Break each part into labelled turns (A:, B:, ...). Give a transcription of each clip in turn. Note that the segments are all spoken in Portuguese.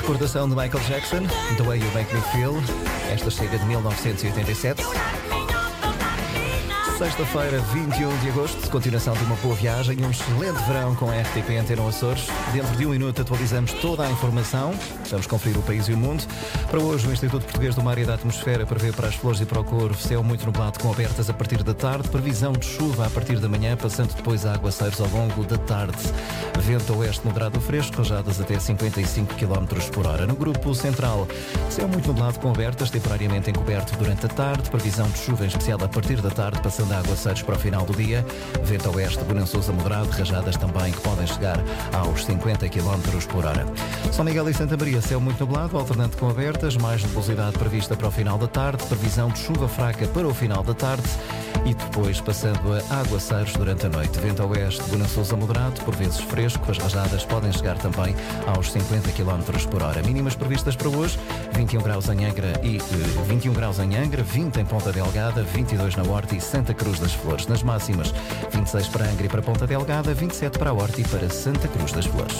A: Recordação de Michael Jackson, The Way You Make Me Feel. Esta chega de 1987. Sexta-feira, 21 de agosto, continuação de uma boa viagem, um excelente verão com a RTP Antena Açores. Dentro de um minuto atualizamos toda a informação. Vamos conferir o país e o mundo. Para hoje, o Instituto Português do Mar e da Atmosfera prevê para as Flores e para o Corvo céu muito nublado com abertas a partir da tarde. Previsão de chuva a partir da manhã, passando depois a aguaceiros ao longo da tarde. Vento oeste moderado fresco, rajadas até 55 km por hora. No grupo central, céu muito nublado com abertas, temporariamente encoberto durante a tarde. Previsão de chuva em especial a partir da tarde, passando a aguaceiros para o final do dia. Vento oeste bonançoso a moderado, rajadas também que podem chegar aos 50 km por hora. São Miguel e Santa Maria, céu muito nublado, alternante com abertas, mais nebulosidade prevista para o final da tarde. Previsão de chuva fraca para o final da tarde e depois passando a aguaceiros durante a noite. Vento oeste bonançoso a moderado, por vezes fresco, as rajadas podem chegar também aos 50 km por hora. Mínimas previstas para hoje, 21 graus em Angra e 20 em Ponta Delgada, 22 na Horta e Santa Cruz das Flores. Nas máximas, 26 para Angra e para Ponta Delgada, 27 para a Horta e para Santa Cruz das Flores.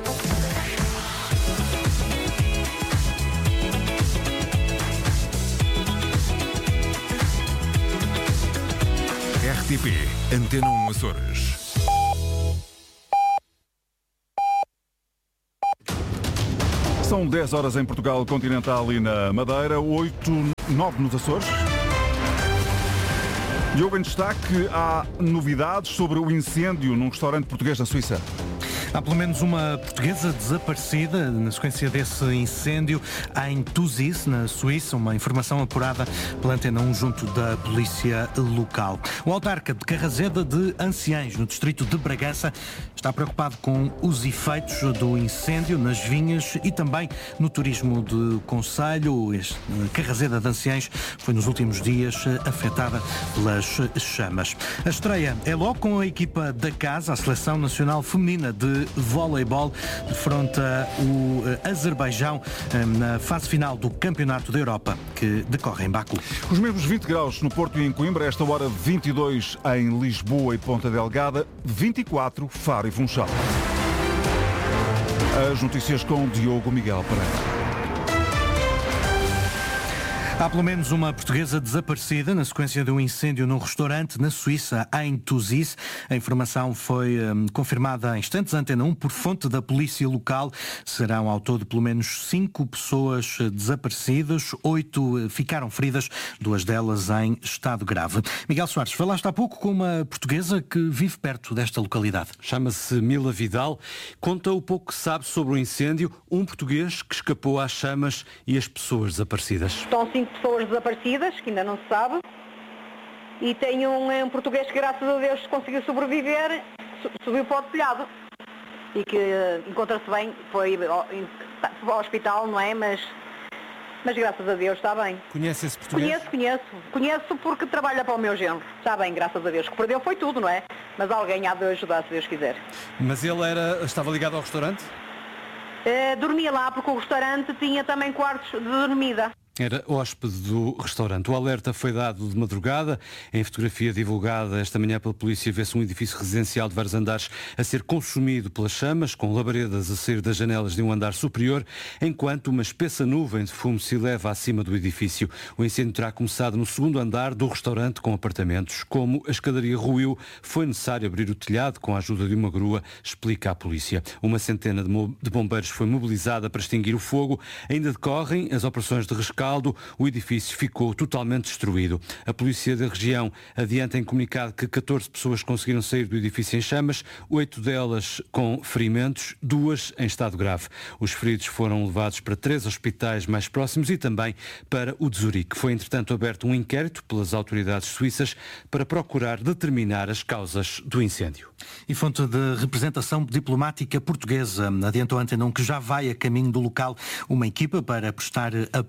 B: RTP Antena 1 Açores. São 10 horas em Portugal continental e na Madeira, 9 nos Açores. E hoje em destaque há novidades sobre o incêndio num restaurante português na Suíça.
C: Há pelo menos uma portuguesa desaparecida na sequência desse incêndio em Tuzis, na Suíça, uma informação apurada pela Antena 1 junto da polícia local. O autarca de Carrazeda de Anciães, no distrito de Bragança, está preocupado com os efeitos do incêndio nas vinhas e também no turismo de concelho. Carrazeda de Anciães foi nos últimos dias afetada pelas chamas. A estreia é logo com a equipa da casa, a Seleção Nacional Feminina de Voleibol, defronta o Azerbaijão na fase final do Campeonato da Europa, que decorre em Baku.
B: Os mesmos 20 graus no Porto e em Coimbra, esta hora 22 em Lisboa e Ponta Delgada, 24 Faro e Funchal. As notícias com Diogo Miguel Pereira.
C: Há pelo menos uma portuguesa desaparecida na sequência de um incêndio num restaurante na Suíça, em Tuzis. A informação foi confirmada há instantes à Antena 1 por fonte da polícia local. Serão ao todo pelo menos 5 pessoas desaparecidas, 8 ficaram feridas, 2 delas em estado grave. Miguel Soares, falaste há pouco com uma portuguesa que vive perto desta localidade.
D: Chama-se Mila Vidal. Conta o pouco que sabe sobre o incêndio, um português que escapou às chamas e as pessoas desaparecidas.
E: Estão 5 pessoas desaparecidas, que ainda não se sabe, e tem um português que, graças a Deus, conseguiu sobreviver, subiu para o telhado e que encontra-se bem, foi ao hospital, não é? Mas graças a Deus está bem.
D: Conhece esse português?
E: Conheço porque trabalha para o meu genro. Está bem, graças a Deus. O que perdeu foi tudo, não é? Mas alguém há de ajudar, se Deus quiser.
D: Mas ele estava ligado ao restaurante?
E: Dormia lá porque o restaurante tinha também quartos de dormida.
D: Era hóspede do restaurante. O alerta foi dado de madrugada. Em fotografia divulgada esta manhã pela polícia, vê-se um edifício residencial de vários andares a ser consumido pelas chamas, com labaredas a sair das janelas de um andar superior, enquanto uma espessa nuvem de fumo se eleva acima do edifício. O incêndio terá começado no segundo andar do restaurante com apartamentos. Como a escadaria ruiu, foi necessário abrir o telhado com a ajuda de uma grua, explica a polícia. Uma centena de bombeiros foi mobilizada para extinguir o fogo. Ainda decorrem as operações de rescate. O edifício ficou totalmente destruído. A polícia da região adianta em comunicado que 14 pessoas conseguiram sair do edifício em chamas, 8 delas com ferimentos, 2 em estado grave. Os feridos foram levados para 3 hospitais mais próximos e também para o de Zurique. Foi, entretanto, aberto um inquérito pelas autoridades suíças para procurar determinar as causas do incêndio.
C: E fonte de representação diplomática portuguesa adiantou a Antena 1 que já vai a caminho do local uma equipa para prestar apoio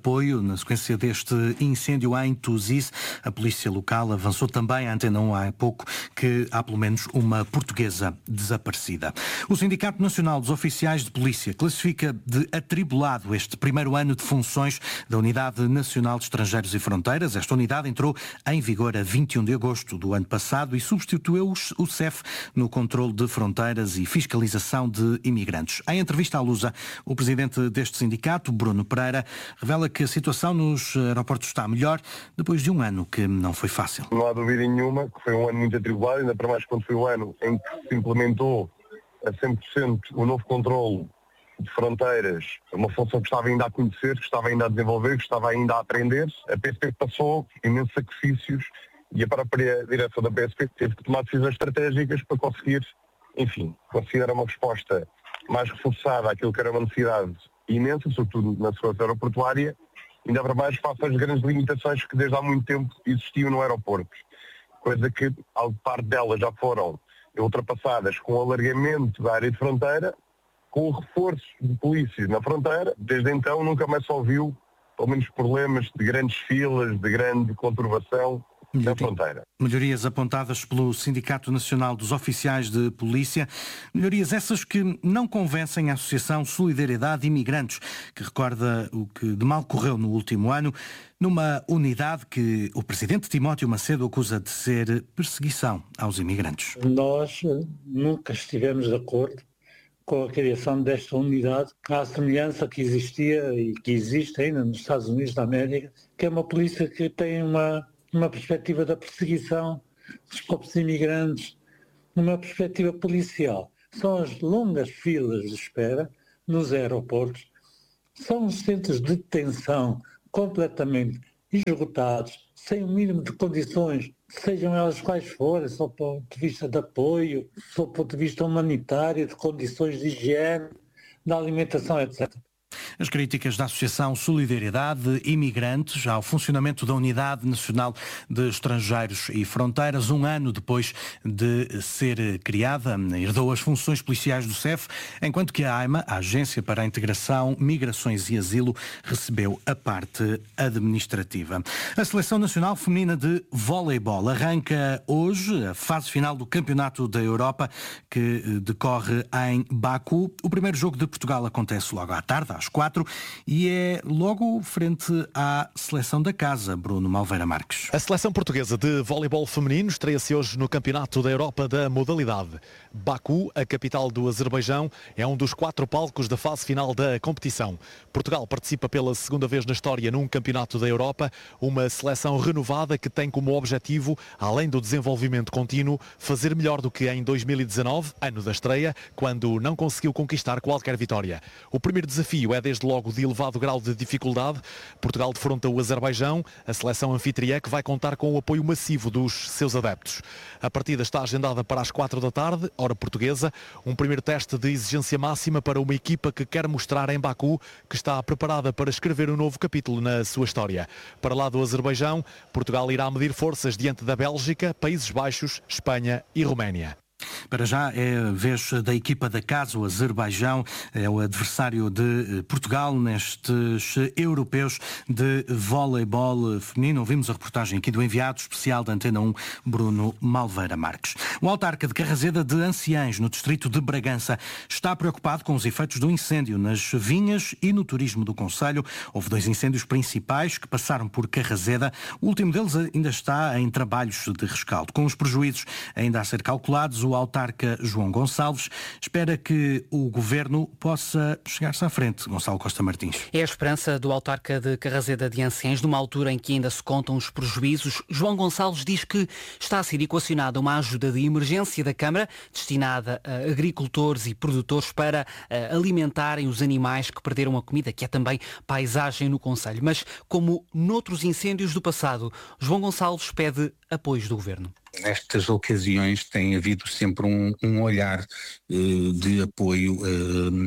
C: na sequência deste incêndio em Tuzis. A polícia local avançou também à Antena 1 há pouco que há pelo menos uma portuguesa desaparecida. O Sindicato Nacional dos Oficiais de Polícia classifica de atribulado este primeiro ano de funções da Unidade Nacional de Estrangeiros e Fronteiras. Esta unidade entrou em vigor a 21 de agosto do ano passado e substituiu o CEF no controle de fronteiras e fiscalização de imigrantes. Em entrevista à Lusa, o presidente deste sindicato, Bruno Pereira, revela que a situação nos aeroportos está melhor depois de um ano que não foi fácil.
F: Não há dúvida nenhuma que foi um ano muito atribulado, ainda para mais quando foi o ano em que se implementou a 100% o novo controle de fronteiras, uma função que estava ainda a conhecer, que estava ainda a desenvolver, que estava ainda a aprender. A PSP passou imensos sacrifícios e a própria direção da PSP teve que tomar decisões estratégicas para conseguir, conseguir dar uma resposta mais reforçada àquilo que era uma necessidade imensa, sobretudo na segurança aeroportuária, ainda para mais face às grandes limitações que desde há muito tempo existiam no aeroporto. Coisa que, parte delas já foram ultrapassadas com o alargamento da área de fronteira, com o reforço de polícias na fronteira. Desde então nunca mais se ouviu, pelo menos, problemas de grandes filas, de grande conturbação na fronteira.
C: Melhorias apontadas pelo Sindicato Nacional dos Oficiais de Polícia, melhorias essas que não convencem a Associação Solidariedade Imigrantes, que recorda o que de mal correu no último ano, numa unidade que o presidente Timóteo Macedo acusa de ser perseguição aos imigrantes.
G: Nós nunca estivemos de acordo com a criação desta unidade, à semelhança que existia e que existe ainda nos Estados Unidos da América, que é uma polícia que tem uma perspectiva da perseguição dos povos imigrantes, numa perspectiva policial. São as longas filas de espera nos aeroportos, são os centros de detenção completamente esgotados, sem o mínimo de condições, sejam elas quais forem, só do ponto de vista de apoio, só do ponto de vista humanitário, de condições de higiene, da alimentação, etc.
C: As críticas da Associação Solidariedade Imigrantes ao funcionamento da Unidade Nacional de Estrangeiros e Fronteiras, um ano depois de ser criada, herdou as funções policiais do CEF, enquanto que a AIMA, a Agência para a Integração, Migrações e Asilo, recebeu a parte administrativa. A Seleção Nacional Feminina de Voleibol arranca hoje a fase final do Campeonato da Europa, que decorre em Baku. O primeiro jogo de Portugal acontece logo à tarde, às 4, e é logo frente à seleção da casa, Bruno Malveira Marques.
H: A seleção portuguesa de voleibol feminino estreia-se hoje no Campeonato da Europa da modalidade. Baku, a capital do Azerbaijão, é um dos 4 palcos da fase final da competição. Portugal participa pela segunda vez na história num Campeonato da Europa, uma seleção renovada que tem como objetivo, além do desenvolvimento contínuo, fazer melhor do que em 2019, ano da estreia, quando não conseguiu conquistar qualquer vitória. O primeiro desafio é desde logo de elevado grau de dificuldade. Portugal defronta o Azerbaijão, a seleção anfitriã que vai contar com o apoio massivo dos seus adeptos. A partida está agendada para as 4 da tarde, hora portuguesa, um primeiro teste de exigência máxima para uma equipa que quer mostrar em Baku que está preparada para escrever um novo capítulo na sua história. Para lá do Azerbaijão, Portugal irá medir forças diante da Bélgica, Países Baixos, Espanha e Roménia.
C: Para já é a vez da equipa da casa, o Azerbaijão é o adversário de Portugal nestes europeus de voleibol feminino. Ouvimos a reportagem aqui do enviado especial da Antena 1, Bruno Malveira Marques. O autarca de Carraseda de Anciães, no distrito de Bragança, está preocupado com os efeitos do incêndio nas vinhas e no turismo do concelho. Houve 2 incêndios principais que passaram por Carraseda. O último deles ainda está em trabalhos de rescaldo. Com os prejuízos ainda a ser calculados, o autarca João Gonçalves espera que o governo possa chegar-se à frente. Gonçalo Costa Martins.
I: É a esperança do autarca de Carraseda de Anciães, numa altura em que ainda se contam os prejuízos. João Gonçalves diz que está a ser equacionada uma ajuda de emergência da Câmara, destinada a agricultores e produtores para alimentarem os animais que perderam a comida, que é também paisagem no concelho. Mas, como noutros incêndios do passado, João Gonçalves pede apoios do governo.
J: Nestas ocasiões tem havido sempre um olhar de apoio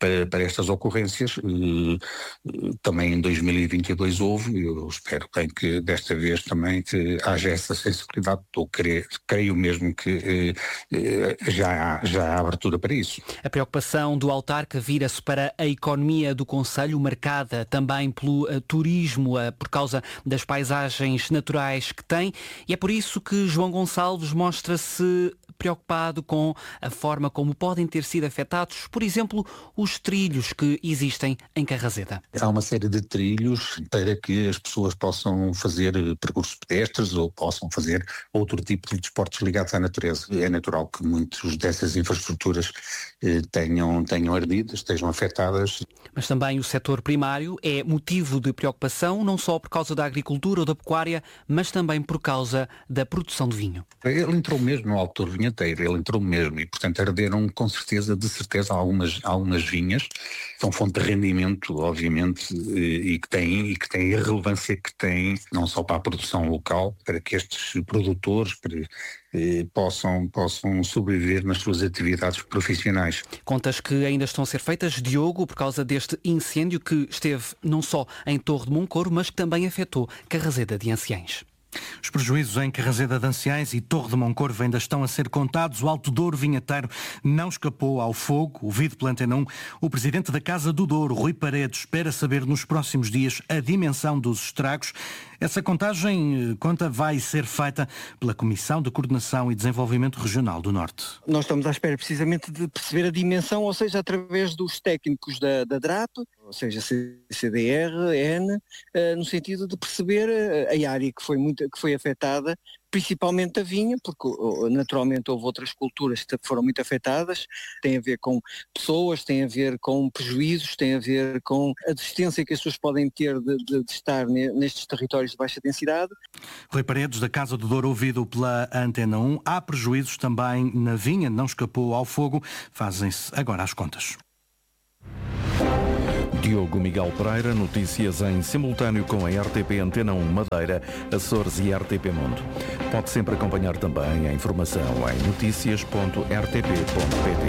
J: para estas ocorrências. Também em 2022 houve, eu espero bem que desta vez também que haja essa sensibilidade. Creio mesmo que já há abertura para isso.
I: A preocupação do autarca vira-se para a economia do concelho, marcada também pelo turismo, por causa das paisagens naturais que tem, e é por isso que João Gonçalves mostra-se preocupado com a forma como podem ter sido afetados, por exemplo, os trilhos que existem em Carraseda.
J: Há uma série de trilhos para que as pessoas possam fazer percursos pedestres ou possam fazer outro tipo de desportos ligados à natureza. É natural que muitas dessas infraestruturas tenham ardido, estejam afetadas.
I: Mas também o setor primário é motivo de preocupação, não só por causa da agricultura ou da pecuária, mas também por causa da produção de vinho.
J: Ele entrou mesmo no autor vinheteiro, ele entrou mesmo e, portanto, arderam de certeza algumas vinhas, são fonte de rendimento, obviamente, e que têm a relevância que têm, não só para a produção local, para que estes produtores possam sobreviver nas suas atividades profissionais.
I: Contas que ainda estão a ser feitas, Diogo, por causa deste incêndio que esteve não só em Torre de Moncorvo, mas que também afetou Carraseda de Anciães.
C: Os prejuízos em Carraseda de Anciães e Torre de Moncorvo ainda estão a ser contados. O Alto Douro vinheteiro não escapou ao fogo. Ouvido pela Antena 1, o presidente da Casa do Douro, Rui Paredes, espera saber nos próximos dias a dimensão dos estragos. Essa conta vai ser feita pela Comissão de Coordenação e Desenvolvimento Regional do Norte.
K: Nós estamos à espera precisamente de perceber a dimensão, ou seja, através dos técnicos da DRAP, ou seja, CDR, EN, no sentido de perceber a área que foi afetada, principalmente a vinha, porque naturalmente houve outras culturas que foram muito afetadas, tem a ver com pessoas, tem a ver com prejuízos, tem a ver com a distância que as pessoas podem ter de estar nestes territórios de baixa densidade.
C: Rui Paredes, da Casa do Douro, ouvido pela Antena 1. Há prejuízos também na vinha, não escapou ao fogo. Fazem-se agora as contas.
L: Diogo Miguel Pereira, notícias em simultâneo com a RTP Antena 1 Madeira, Açores e RTP Mundo. Pode sempre acompanhar também a informação em noticias.rtp.pt.